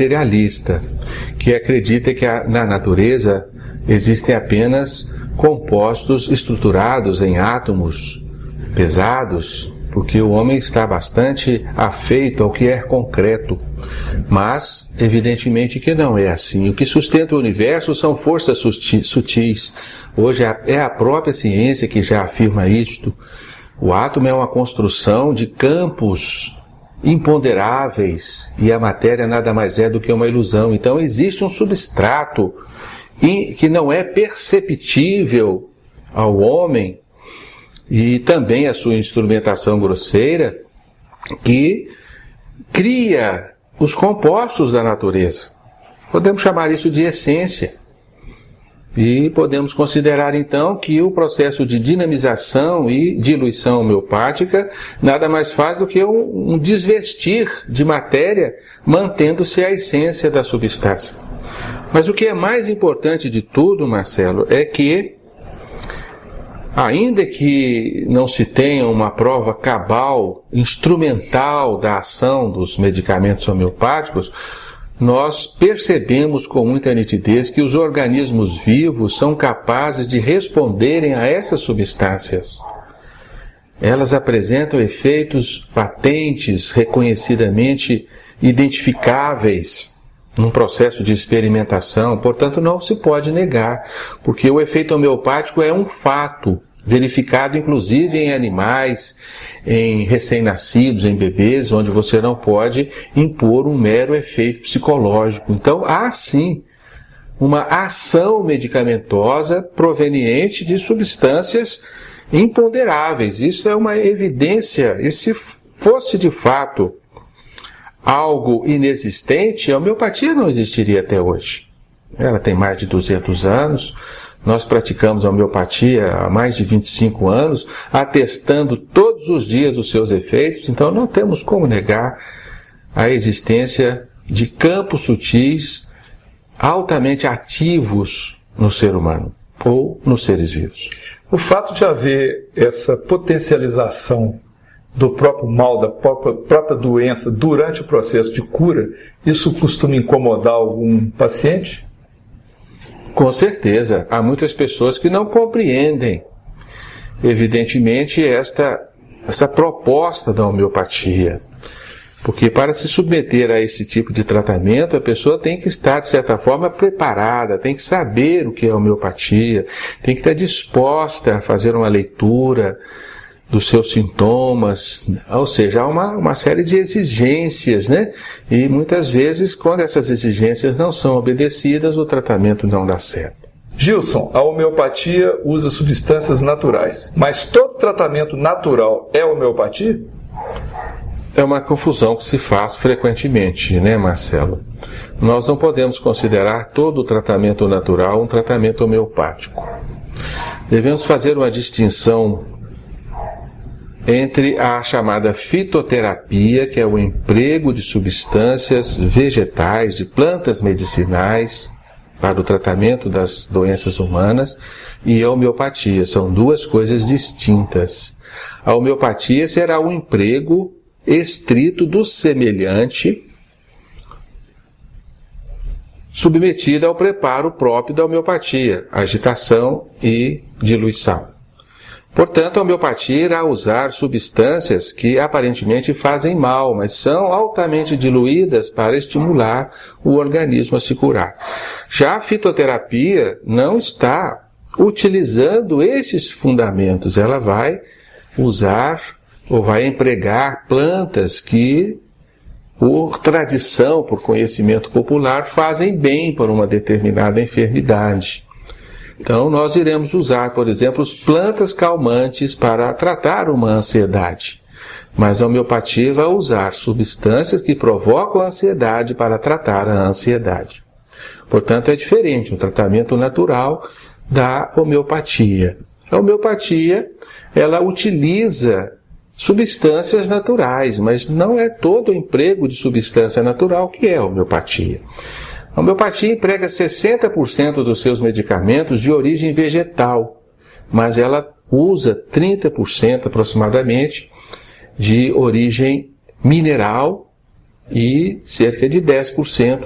materialista, que acredita que na natureza existem apenas compostos estruturados em átomos pesados, porque o homem está bastante afeito ao que é concreto. Mas, evidentemente que não é assim. O que sustenta o universo são forças sutis. Hoje é a própria ciência que já afirma isto. O átomo é uma construção de campos imponderáveis e a matéria nada mais é do que uma ilusão. Então existe um substrato que não é perceptível ao homem, e também a sua instrumentação grosseira, que cria os compostos da natureza. Podemos chamar isso de essência. E podemos considerar então que o processo de dinamização e diluição homeopática nada mais faz do que um desvestir de matéria, mantendo-se a essência da substância. Mas o que é mais importante de tudo, Marcelo, é que, ainda que não se tenha uma prova cabal, instrumental da ação dos medicamentos homeopáticos, nós percebemos com muita nitidez que os organismos vivos são capazes de responderem a essas substâncias. Elas apresentam efeitos patentes, reconhecidamente identificáveis num processo de experimentação, portanto não se pode negar, porque o efeito homeopático é um fato, verificado inclusive em animais, em recém-nascidos, em bebês, onde você não pode impor um mero efeito psicológico. Então há sim uma ação medicamentosa proveniente de substâncias imponderáveis. Isso é uma evidência, e se fosse de fato algo inexistente, a homeopatia não existiria até hoje. Ela tem mais de 200 anos, nós praticamos a homeopatia há mais de 25 anos, atestando todos os dias os seus efeitos, então não temos como negar a existência de campos sutis altamente ativos no ser humano ou nos seres vivos. O fato de haver essa potencialização do próprio mal, da própria doença durante o processo de cura, isso costuma incomodar algum paciente? Com certeza, há muitas pessoas que não compreendem, evidentemente, essa proposta da homeopatia. Porque para se submeter a esse tipo de tratamento, a pessoa tem que estar, de certa forma, preparada, tem que saber o que é homeopatia, tem que estar disposta a fazer uma leitura dos seus sintomas, ou seja, há uma série de exigências, né? E muitas vezes, quando essas exigências não são obedecidas, o tratamento não dá certo. Gilson, a homeopatia usa substâncias naturais, mas todo tratamento natural é homeopatia? É uma confusão que se faz frequentemente, né, Marcelo? Nós não podemos considerar todo o tratamento natural um tratamento homeopático. Devemos fazer uma distinção entre a chamada fitoterapia, que é o emprego de substâncias vegetais, de plantas medicinais para o tratamento das doenças humanas, e a homeopatia. São duas coisas distintas. A homeopatia será o emprego estrito do semelhante, submetida ao preparo próprio da homeopatia, agitação e diluição. Portanto, a homeopatia irá usar substâncias que aparentemente fazem mal, mas são altamente diluídas para estimular o organismo a se curar. Já a fitoterapia não está utilizando esses fundamentos, ela vai usar ou vai empregar plantas que, por tradição, por conhecimento popular, fazem bem para uma determinada enfermidade. Então, nós iremos usar, por exemplo, plantas calmantes para tratar uma ansiedade. Mas a homeopatia vai usar substâncias que provocam a ansiedade para tratar a ansiedade. Portanto, é diferente um tratamento natural da homeopatia. A homeopatia, ela utiliza substâncias naturais, mas não é todo o emprego de substância natural que é a homeopatia. A homeopatia emprega 60% dos seus medicamentos de origem vegetal, mas ela usa 30% aproximadamente de origem mineral e cerca de 10%